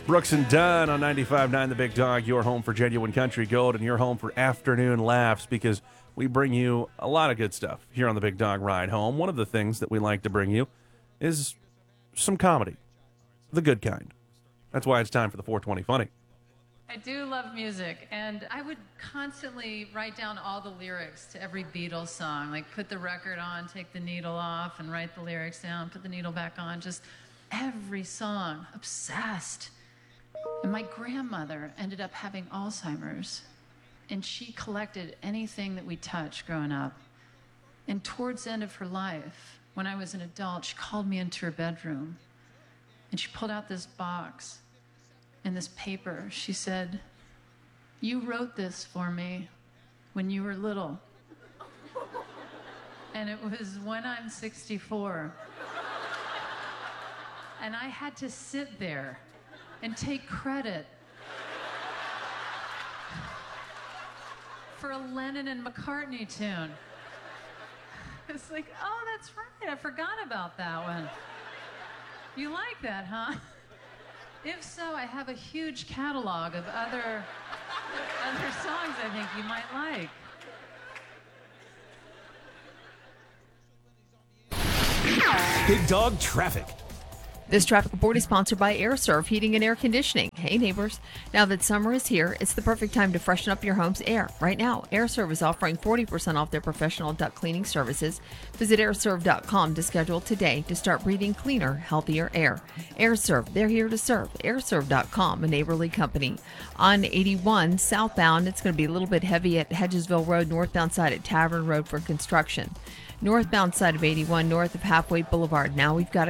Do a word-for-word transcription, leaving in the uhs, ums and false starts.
Brooks and Dunn on ninety-five point nine The Big Dog, your home for genuine country gold and your home for afternoon laughs, because we bring you a lot of good stuff here on the Big Dog Ride Home. One of the things that we like to bring you is some comedy, the good kind. That's why it's time for the four twenty Funny. I do love music, and I would constantly write down all the lyrics to every Beatles song, like put the record on, take the needle off, and write the lyrics down, put the needle back on, just every song, obsessed. And my grandmother ended up having Alzheimer's, and she collected anything that we touched growing up. And towards the end of her life, when I was an adult, she called me into her bedroom, and she pulled out this box and this paper. She said, "You wrote this for me when you were little." And it was When I'm sixty-four. And I had to sit there and take credit for a Lennon and McCartney tune. It's like, oh, that's right, I forgot about that one. You like that, huh? If so, I have a huge catalog of other, other songs I think you might like. Big Dog Traffic. This traffic report is sponsored by AirServe Heating and Air Conditioning. Hey neighbors, now that summer is here, it's the perfect time to freshen up your home's air. Right now, AirServe is offering forty percent off their professional duct cleaning services. Visit air serve dot com to schedule today to start breathing cleaner, healthier air. AirServe, they're here to serve. air serve dot com, a neighborly company. On eighty-one southbound, it's going to be a little bit heavy at Hedgesville Road, northbound side at Tavern Road for construction. Northbound side of eighty-one, north of Halfway Boulevard. Now we've got